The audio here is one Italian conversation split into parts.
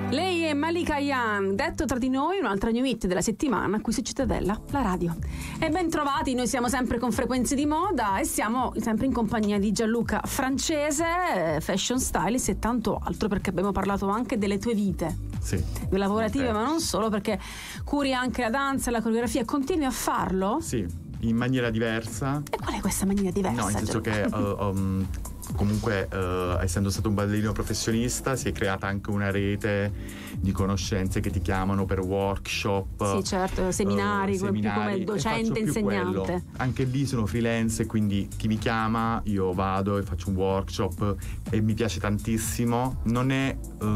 Lei è Malika Ayane, detto tra di noi un'altra new hit della settimana qui su Cittadella, la radio. E ben trovati, noi siamo sempre con Frequenze di Moda e siamo sempre in compagnia di Gianluca Francese, fashion stylist e tanto altro, perché abbiamo parlato anche delle tue vite. Sì. Lavorative, ma non solo, perché curi anche la danza, la coreografia, continui a farlo? Sì, in maniera diversa. E qual è questa maniera diversa? No, in senso che comunque essendo stato un ballerino professionista si è creata anche una rete di conoscenze che ti chiamano per workshop. Sì, certo, seminari, più come docente, insegnante. Quello. Anche lì sono freelance, quindi chi mi chiama io vado e faccio un workshop e mi piace tantissimo. Non è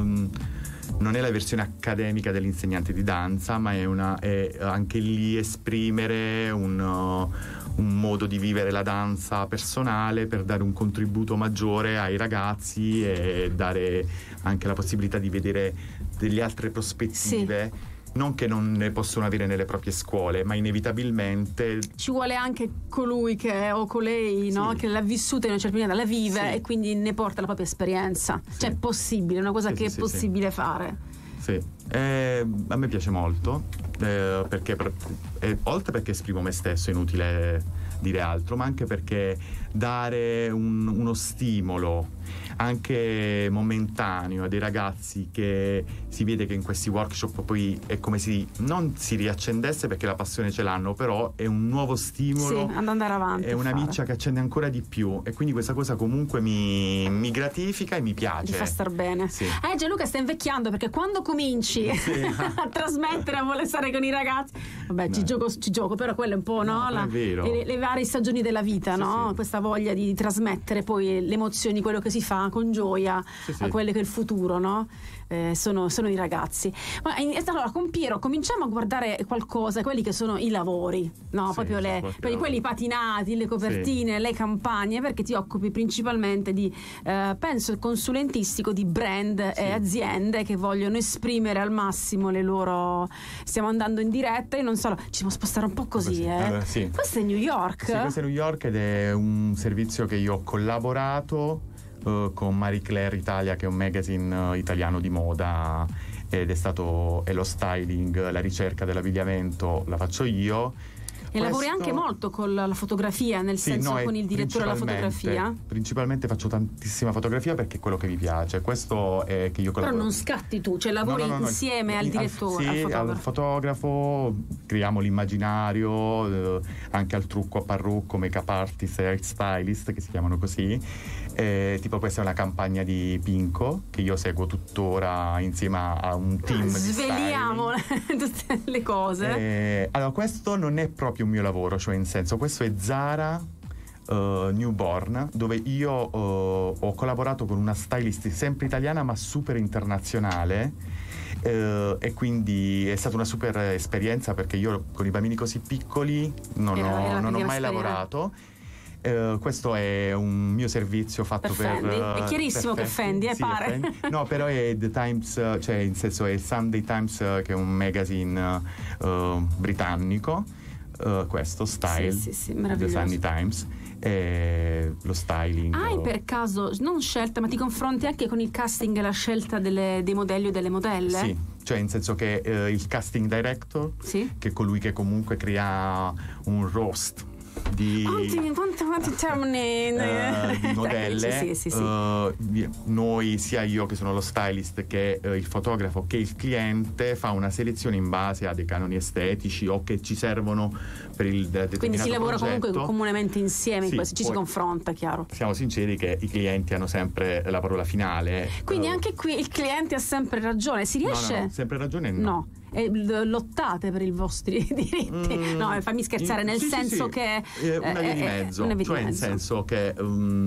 la versione accademica dell'insegnante di danza, ma è anche lì esprimere un modo di vivere la danza personale per dare un contributo maggiore ai ragazzi e dare anche la possibilità di vedere delle altre prospettive. Sì. Non che non ne possono avere nelle proprie scuole, ma inevitabilmente ci vuole anche colui che o colei, sì, no? Che l'ha vissuta in una certa maniera, la vive, sì, e quindi ne porta la propria esperienza. Sì. Cioè è possibile, è una cosa che è possibile fare. Sì, a me piace molto, perché oltre perché esprimo me stesso, è inutile dire altro, ma anche perché dare uno stimolo anche momentaneo a dei ragazzi che si vede che in questi workshop poi è come se non si riaccendesse, perché la passione ce l'hanno, però è un nuovo stimolo, sì, ad andare avanti, è una miccia che accende ancora di più, e quindi questa cosa comunque mi gratifica e mi piace, mi fa star bene. Sì. Gianluca, stai invecchiando, perché quando cominci a trasmettere, a voler stare con i ragazzi, vabbè, ci gioco, però quello è un po', no? È vero. Le varie stagioni della vita, sì, no? Sì. Questa voglia di trasmettere poi le emozioni, quello che si fa con gioia, sì, a quello che è il futuro, no? Sono i ragazzi. Ma allora con Piero cominciamo a guardare qualcosa, quelli che sono i lavori, no? Sì, Proprio quelli patinati, le copertine, sì, le campagne, perché ti occupi principalmente di penso consulentistico di brand, sì, e aziende che vogliono esprimere al massimo le loro. Stiamo andando in diretta, io non so, ci devo spostare un po' così, sì. Questo è New York? Sì, questo è New York ed è un servizio che io ho collaborato con Marie Claire Italia, che è un magazine italiano di moda, ed è lo styling, la ricerca dell'abbigliamento la faccio io. E lavori anche molto con la fotografia, nel senso con il direttore della fotografia? Principalmente faccio tantissima fotografia perché è quello che mi piace. Questo è che io collaboro. Però non scatti tu, cioè lavori insieme al direttore, sì, al fotografo, creiamo l'immaginario, anche al trucco, a parrucco, make-up artist e hair stylist, che si chiamano così. Tipo questa è una campagna di Pinco che io seguo tuttora insieme a un team. Sveliamo tutte le cose. Allora, questo non è proprio un mio lavoro, cioè in senso, questo è Zara Newborn, dove io ho collaborato con una stylist sempre italiana ma super internazionale, e quindi è stata una super esperienza, perché io con i bambini così piccoli non ho mai lavorato. Questo è un mio servizio fatto per Fendi. È chiarissimo che Fendi, sì, pare. No, però è The Times, cioè in senso è Sunday Times, che è un magazine britannico. Questo Style, sì, The Sunday Times, lo styling. Hai per caso non scelta, ma ti confronti anche con il casting e la scelta dei modelli o delle modelle? Sì, cioè in senso che il casting director, sì, che è colui che comunque crea un roast di quanti termini di modelle, sì. Noi, sia io che sono lo stylist che il fotografo che il cliente, fa una selezione in base a dei canoni estetici o che ci servono per il determinato quindi si lavora progetto. Comunque comunemente insieme, sì, ci si confronta, chiaro. Siamo sinceri che i clienti hanno sempre la parola finale, quindi anche qui il cliente ha sempre ragione, si riesce? No, sempre ragione no. E lottate per i vostri diritti? No, fammi scherzare, nel senso che una via di mezzo, cioè in senso che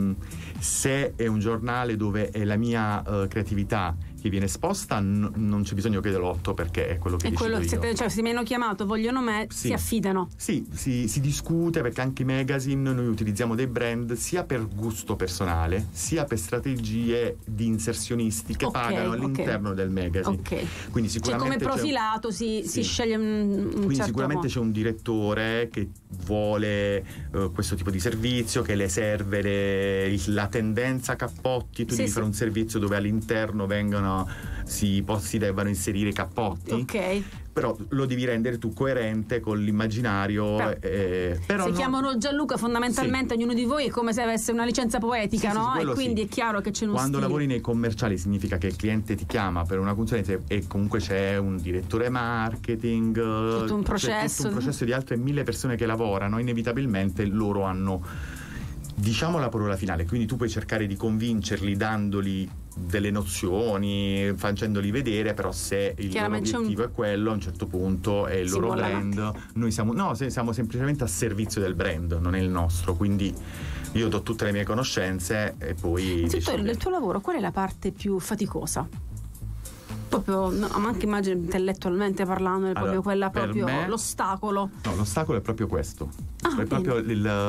se è un giornale dove è la mia creatività che viene esposta, non c'è bisogno che lotto, perché è quello che decido io. Cioè, se mi hanno chiamato, vogliono me, sì, si affidano. Sì, si discute, perché anche i magazine noi utilizziamo dei brand sia per gusto personale sia per strategie di inserzionisti che pagano all'interno del magazine. Quindi sicuramente come profilato si sceglie un quindi certo sicuramente c'è un direttore che vuole questo tipo di servizio, che le serve la tendenza cappotti, tu devi fare un servizio dove all'interno vengono si debbano inserire cappotti. Ok. Però lo devi rendere tu coerente con l'immaginario. Però si chiamano Gianluca, fondamentalmente ognuno di voi è come se avesse una licenza poetica, no? E quindi è chiaro che c'è uno Quando stile. lavori nei commerciali significa che il cliente ti chiama per una consulenza e comunque c'è un direttore marketing, tutto un c'è tutto un processo di altre 1000 persone che lavorano, inevitabilmente loro hanno, diciamo, la parola finale, quindi tu puoi cercare di convincerli dandoli delle nozioni, facendoli vedere, però se il loro obiettivo è quello, a un certo punto è il loro brand, noi siamo semplicemente a servizio del brand, non è il nostro, quindi io do tutte le mie conoscenze e poi del tuo lavoro qual è la parte più faticosa? Proprio, no, ma anche immagino intellettualmente parlando, proprio quella, proprio me, l'ostacolo. No, l'ostacolo è proprio questo. È proprio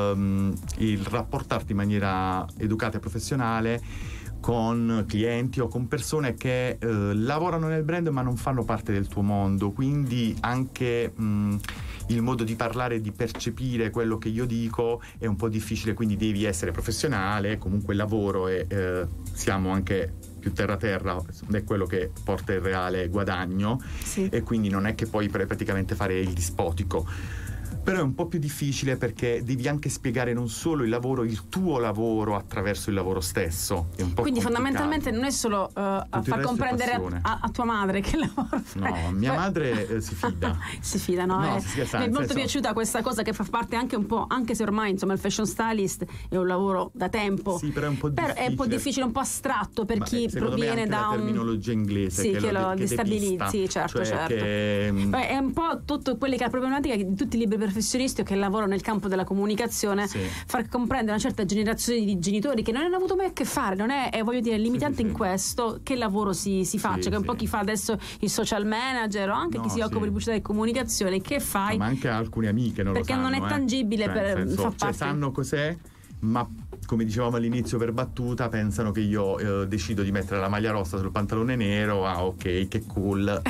il rapportarti in maniera educata e professionale con clienti o con persone che lavorano nel brand ma non fanno parte del tuo mondo, quindi anche il modo di parlare e di percepire quello che io dico è un po' difficile, quindi devi essere professionale, comunque il lavoro e siamo anche più terra è quello che porta il reale guadagno, sì. E quindi non è che puoi praticamente fare il dispotico. Però è un po' più difficile perché devi anche spiegare non solo il lavoro, il tuo lavoro attraverso il lavoro stesso. È un po' quindi complicato. Fondamentalmente non è solo a far comprendere a tua madre che lavoro fai. No, mia madre si fida. Si fida, no? Mi è molto piaciuta questa cosa che fa parte anche un po', anche se ormai insomma il fashion stylist è un lavoro da tempo. Sì, però è un po' difficile. È un po' difficile, un po' astratto per chi proviene da la terminologia inglese che lo destabilizzi, certo, cioè certo. È un po' tutto quelli che la problematica di tutti i liberi professionisti che lavorano nel campo della comunicazione, sì. Far comprendere una certa generazione di genitori che non hanno avuto mai a che fare, non è voglio dire limitante in questo che lavoro si faccia, che è un po' chi fa adesso il social manager o anche chi si occupa di pubblicità e comunicazione, che fai? Ma anche alcune amiche non perché lo sanno, non è tangibile, fa parte. Sanno cos'è, ma come dicevamo all'inizio per battuta pensano che io decido di mettere la maglia rossa sul pantalone nero, ok, che cool.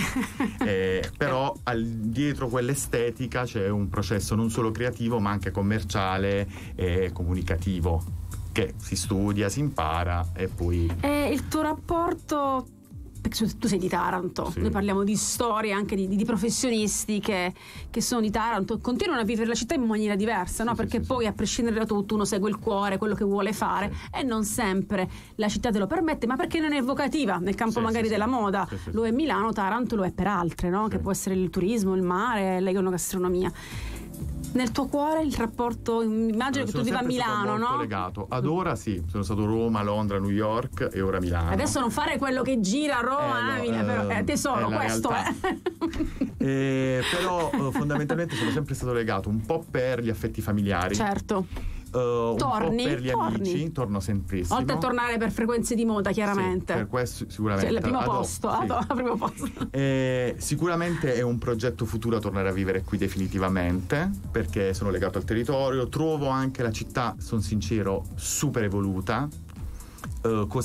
Però dietro quell'estetica c'è un processo non solo creativo ma anche commerciale e comunicativo che si studia, si impara e poi il tuo rapporto, tu sei di Taranto, sì. Noi parliamo di storie anche di professionisti che sono di Taranto, continuano a vivere la città in maniera diversa, no? Perché poi a prescindere da tutto uno segue il cuore, quello che vuole fare, e non sempre la città te lo permette, ma perché non è evocativa nel campo magari della moda. Lo è Milano, Taranto lo è per altre, no? Che può essere il turismo, il mare, l'econogastronomia. Nel tuo cuore il rapporto, immagino che tu viva a Milano, molto legato. Ad ora sì, sono stato a Roma, Londra, New York e ora Milano. Adesso non fare quello che gira a Roma, però tesoro, questo è. Però fondamentalmente sono sempre stato legato un po' per gli affetti familiari. Certo. Un po' per gli amici, torno semprissimo. Oltre a tornare per frequenze di moda, chiaramente. Sì, per questo sicuramente. Cioè, al primo posto. Sicuramente è un progetto futuro tornare a vivere qui definitivamente, perché sono legato al territorio, trovo anche la città, sono sincero, super evoluta. Cosa